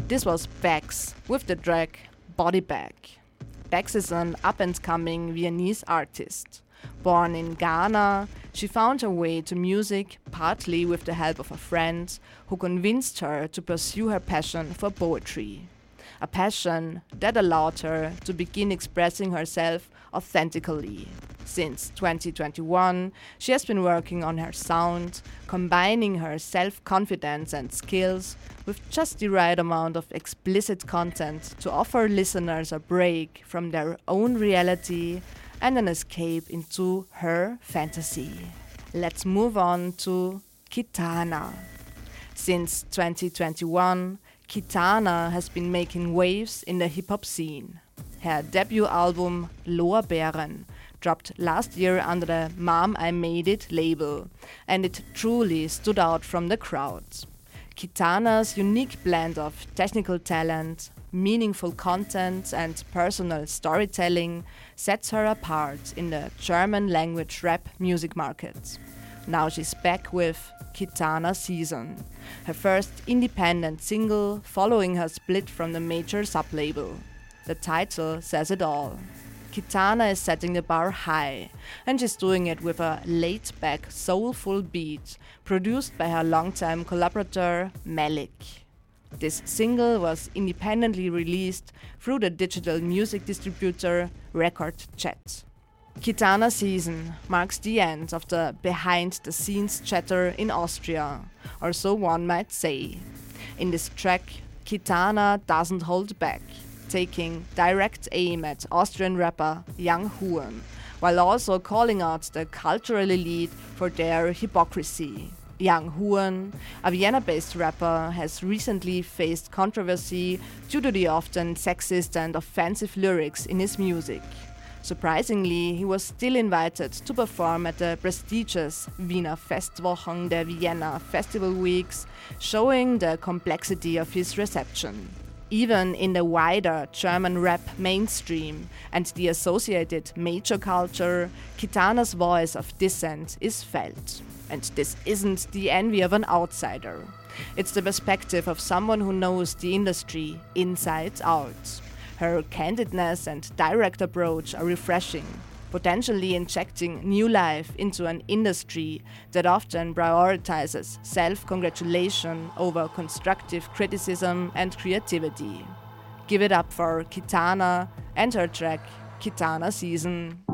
This was Bex with the track Body Bag. Bex is an up-and-coming Viennese artist. Born in Ghana, she found her way to music partly with the help of a friend who convinced her to pursue her passion for poetry. A passion that allowed her to begin expressing herself authentically. Since 2021, she has been working on her sound, combining her self-confidence and skills with just the right amount of explicit content to offer listeners a break from their own reality and an escape into her fantasy. Let's move on to Kitana. Since 2021, Kitana has been making waves in the hip-hop scene. Her debut album, Lorbeeren, dropped last year under the Mom I Made It label, and it truly stood out from the crowd. Kitana's unique blend of technical talent, meaningful content and personal storytelling sets her apart in the German language rap music market. Now she's back with Kitana Season, her first independent single following her split from the major sublabel. The title says it all. Kitana is setting the bar high, and she's doing it with a laid-back, soulful beat produced by her longtime collaborator Malik. This single was independently released through the digital music distributor Record Chat. Kitana Season marks the end of the behind-the-scenes chatter in Austria, or so one might say. In this track, Kitana doesn't hold back, taking direct aim at Austrian rapper Young Huren, while also calling out the cultural elite for their hypocrisy. Young Huren, a Vienna-based rapper, has recently faced controversy due to the often sexist and offensive lyrics in his music. Surprisingly, he was still invited to perform at the prestigious Wiener Festwochen der Vienna Festival Weeks, showing the complexity of his reception. Even in the wider German rap mainstream and the associated major culture, Kitana's voice of dissent is felt. And this isn't the envy of an outsider. It's the perspective of someone who knows the industry inside out. Her candidness and direct approach are refreshing, potentially injecting new life into an industry that often prioritizes self-congratulation over constructive criticism and creativity. Give it up for Kitana and her track Kitana Season.